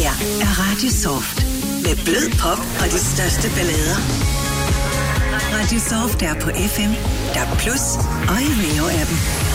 her er Radio Soft med blød pop og de største ballader. Radio Soft er på FM, der Plus og i Rio-appen.